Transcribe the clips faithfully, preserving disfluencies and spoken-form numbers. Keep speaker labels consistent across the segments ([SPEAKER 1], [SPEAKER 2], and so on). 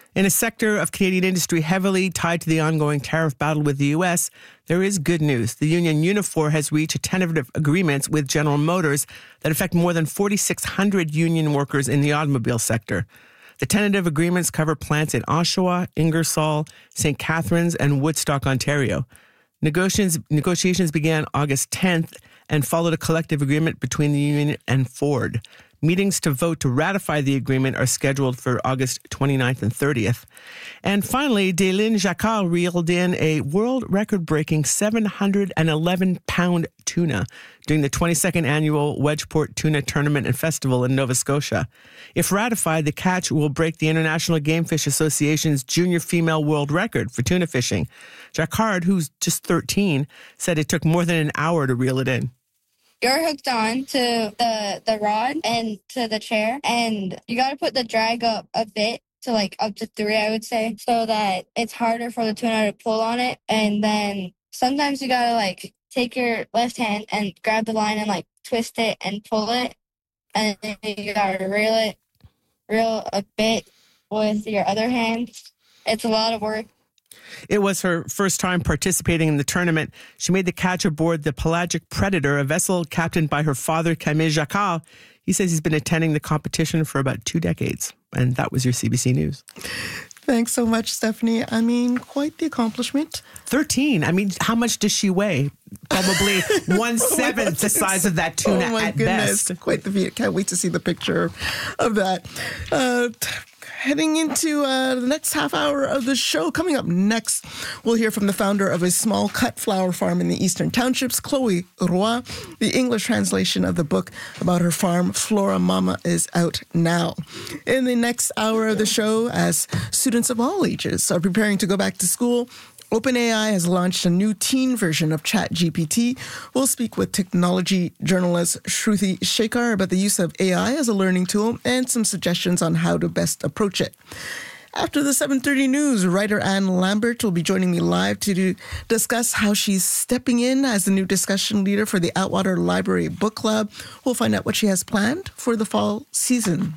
[SPEAKER 1] In a sector of Canadian industry heavily tied to the ongoing tariff battle with the U S, there is good news. The union Unifor has reached tentative agreements with General Motors that affect more than forty-six hundred union workers in the automobile sector. The tentative agreements cover plants in Oshawa, Ingersoll, Saint Catharines, and Woodstock, Ontario. Negotiations, negotiations began August tenth and followed a collective agreement between the union and Ford. Meetings to vote to ratify the agreement are scheduled for August twenty-ninth and thirtieth. And finally, Daylin Jacquard reeled in a world record-breaking seven hundred eleven pound tuna during the twenty-second annual Wedgeport Tuna Tournament and Festival in Nova Scotia. If ratified, the catch will break the International Game Fish Association's junior female world record for tuna fishing. Jacquard, who's just thirteen, said it took more than an hour to reel it in.
[SPEAKER 2] You're hooked on to the, the rod and to the chair, and you got to put the drag up a bit to like up to three, I would say, so that it's harder for the tuna to pull on it. And then sometimes you got to like take your left hand and grab the line and like twist it and pull it. And then you got to reel it, reel a bit with your other hand. It's a lot of work.
[SPEAKER 1] It was her first time participating in the tournament. She made the catch aboard the Pelagic Predator, a vessel captained by her father, Camille Jacquard. He says he's been attending the competition for about two decades. And that was your C B C News.
[SPEAKER 3] Thanks so much, Stephanie. I mean, quite the accomplishment.
[SPEAKER 1] thirteen. I mean, how much does she weigh? Probably one-seventh the size of that tuna
[SPEAKER 3] oh my
[SPEAKER 1] at
[SPEAKER 3] goodness.
[SPEAKER 1] best.
[SPEAKER 3] Quite the feat. Can't wait to see the picture of that. Uh, t- Heading into uh, the next half hour of the show. Coming up next, we'll hear from the founder of a small cut flower farm in the Eastern Townships, Chloe Roy. The English translation of the book about her farm, Flora Mama, is out now. In the next hour of the show, as students of all ages are preparing to go back to school, OpenAI has launched a new teen version of ChatGPT. We'll speak with technology journalist Shruti Shekhar about the use of A I as a learning tool and some suggestions on how to best approach it. After the seven thirty news, writer Anne Lambert will be joining me live to do, discuss how she's stepping in as the new discussion leader for the Atwater Library Book Club. We'll find out what she has planned for the fall season.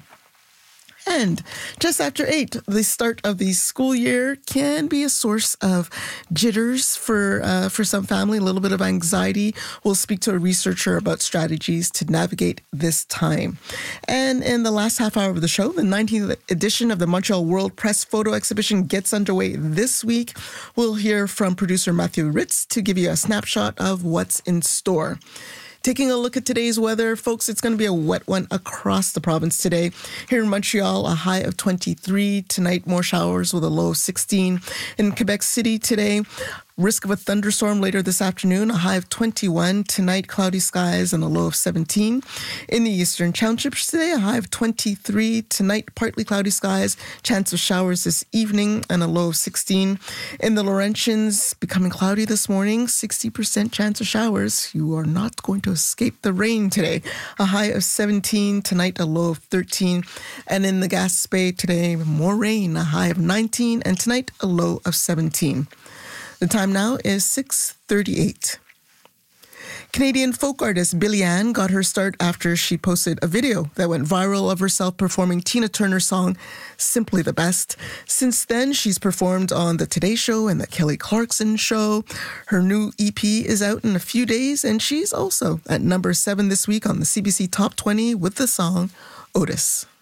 [SPEAKER 3] And just after eight, the start of the school year can be a source of jitters for uh, for some family, a little bit of anxiety. We'll speak to a researcher about strategies to navigate this time. And in the last half hour of the show, the nineteenth edition of the Montreal World Press Photo Exhibition gets underway this week. We'll hear from producer Matthew Ritz to give you a snapshot of what's in store. Taking a look at today's weather, folks, it's going to be a wet one across the province today. Here in Montreal, a high of twenty-three. Tonight, more showers with a low of sixteen. In Quebec City today, risk of a thunderstorm later this afternoon, a high of twenty-one. Tonight, cloudy skies and a low of seventeen. In the Eastern Townships today, a high of twenty-three. Tonight, partly cloudy skies, chance of showers this evening and a low of sixteen. In the Laurentians, becoming cloudy this morning, sixty percent chance of showers. You are not going to escape the rain today. A high of seventeen. Tonight, a low of thirteen. And in the Gaspé today, more rain, a high of nineteen. And tonight, a low of seventeen. The time now is six thirty-eight. Canadian folk artist Billie Ann got her start after she posted a video that went viral of herself performing Tina Turner's song, Simply the Best. Since then, she's performed on The Today Show and The Kelly Clarkson Show. Her new E P is out in a few days, and she's also at number seven this week on the C B C Top twenty with the song Otis.